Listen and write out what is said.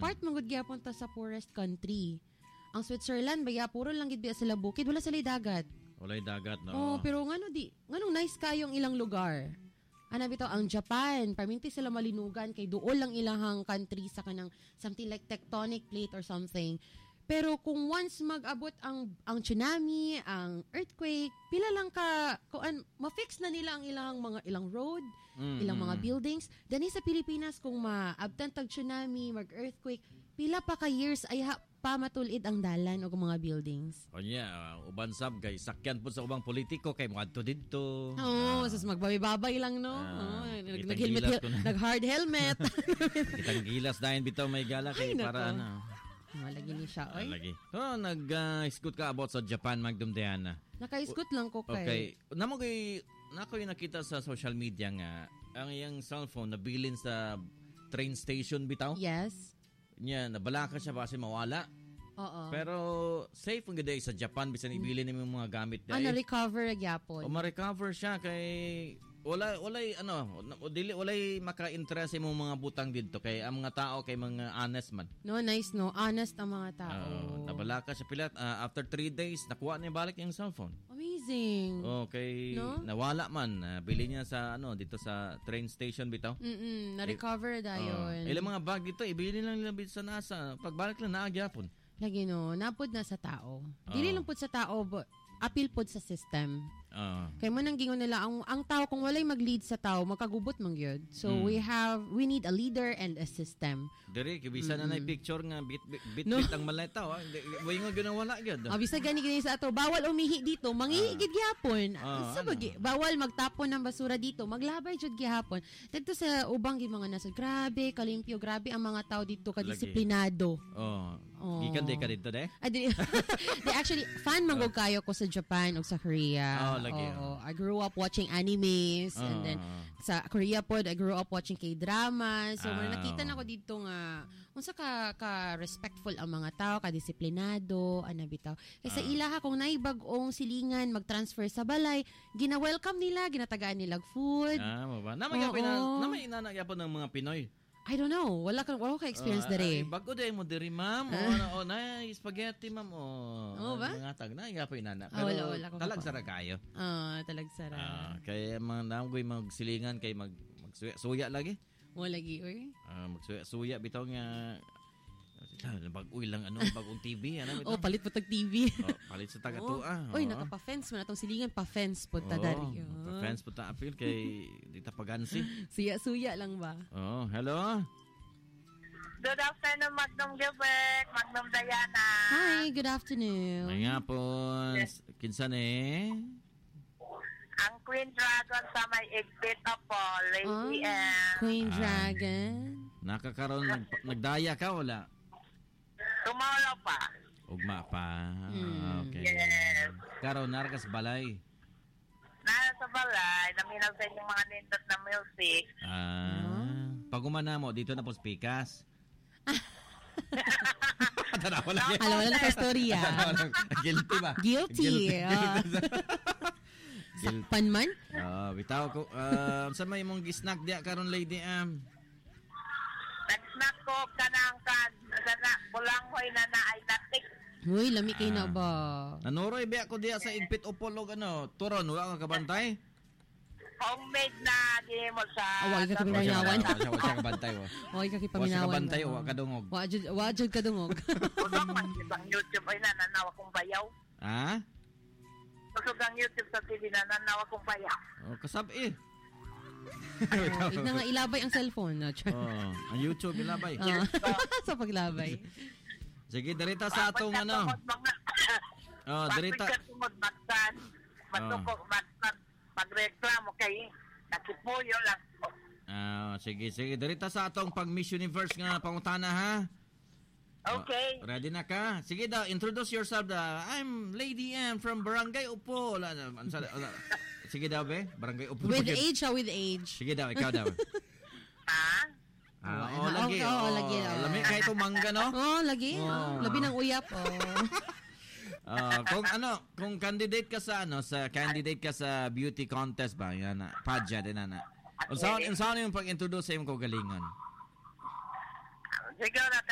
part man gud gyapon ta sa poorest country. Ang Switzerland baya puro lang gid biya sila bukid, wala sila dagat. Walay dagat, no? Oh, pero nganong nice kayong ilang lugar. Ana bitaw ang Japan, paminti sila malinugan kay duol lang ilahang country sa kanang something like tectonic plate or something. Pero kung once mag-abot ang tsunami, ang earthquake, pila lang ka ma-fix na nila ang ilang road, ilang mga buildings. Dani sa Pilipinas kung maabtan tag tsunami, mag-earthquake, pila pa ka years ay pa matulid ang dalan o mga buildings. O niya, uban sab kay sakyan po sa ubang politiko kay moadto didto. Oo, sus magbabay-babay lang no. Nag-hard helmet. Kitang gilas dahin bitaw may gala kay para na. Malagi ni siya, oy. Malagi. So, nag-scoot ka about sa Japan, Magdumdeana. Naka-scoot lang ko kay. Okay. Nakoy nakita sa social media nga, ang iyang cellphone nabilin sa train station bitaw. Yes. Nya, nabala ka siya base mawala. Oo. Pero safe ang gaday sa Japan bisan ibili nimo mga gamit dai. Na-recover gyapon. O ma-recover siya kay walay maka-interest imong mga butang didto kay ang mga tao kay mga honest man. No, nice no. Honest ang mga tao. Nabala ka siya pilat after 3 days nakuha niya balik yung cellphone. Amazing. Okay, no? Nawala man. Bili niya sa dito sa train station bitaw. Na-recover dayon. Ilang mga bag dito ibili lang nila sa NASA. Pagbalik lang naagyapon. Lagi no, napod na sa tao. Dili lang pud sa tao, apil pod sa system. Kay mo nang gingon nila ang tao kung walay mag-lead sa tao magkagubot man gyud. So we need a leader and a system. Dire kibisa na picture nga bit ang malay tao. Way nga gyud wala gyud. Bisa gani sa ato bawal umihi dito, mangihi gid gyapon. Bawal magtapon ng basura dito, maglabay jud gyapon. Dito sa ubang gid mga nasa grabe kalimpyo, grabe ang mga tao dito kadisiplinado. Gikan day ka dito de? Actually fan man kayo ko sa Japan ug sa Korea. I grew up watching animes and then sa Korea pod I grew up watching K-drama. So nakita na ko dito nga unsa ka respectful ang mga tao, kadisiplinado, bitaw. Kaysa ilaha kung naibag-ong silingan mag-transfer sa balay, gina-welcome nila, ginatagaan nila food. Namay inanagyapon ng mga Pinoy. I don't know. Wala ka experience dere. Bago day mo diri, ma'am. Na spaghetti, ma'am. Ba? Mga tag na yapoy nana. Pero talagsara kayo. Talagsara. Kaya mga namoy magsilingan kay magsuya lagi. Mo lagi oy. Magsuya bitaw nga bag-uy lang bagong TV palit po tag TV. Palit sa taga-tua. Oy, nakapa-fence man atong silingan pa-fence po ta dari. Pa-fence po ta apil kay dita pagansi. Suya lang ba? Hello. Good afternoon, Magnum Gilbert, Magnum Diana. Hi, good afternoon. Ay nga po, kinsa ang Queen Dragon sa may exit po, Lady M. Queen Dragon. Nakakaroon, nagdaya ka wala? Tumawala pa. Ugma pa. Okay. Yes. Karon narkas balay. Nasa balay, naminaw sa inyong mga nindot na music. Pagumana mo, dito na po spikas. Wala na ka storya. Guilty ba? Guilty. Sakpan man? Bitaw ko. Saan may mong gisnack diya karon Lady Am? Nag-snack ko kanang bulanghoy na ay natik. Uy, lami kay na ba? Nanuroy biya ko diya sa igpit upolog turon, wala ka kabantay? Homemade na gimo sa... Wag ka paminawan. Wag ka kabantay. Wag ka paminawan. Wag ka kabantay, wag ka dungog. Wag ka dungog. Usog man ang YouTube ay nananawa kong bayaw. Usog ang YouTube sa TV nananawa kong bayaw. Kasabi na nga ilabay ang cellphone. Ang YouTube ilabay. Sa paglabay. Sige, darita sa atong darita. Magreklamo kay nakipuyo lang. Sige. Darita sa atong pag Miss Universe nga pangutana ha. Okay. Ready na ka? Sige daw, introduce yourself I'm Lady M from Barangay Upo. Sige daw, be. Barangay Upo. With age. Sige daw, ikaw daw. Lagi. Lagi. Lami kahit mangga, no? Lagi. Labi ng uyap. Kung candidate ka sa sa beauty contest ba? Yan na. Pageant din na. Unsaon yung pag-introduce sa imong kagalingon? Siguro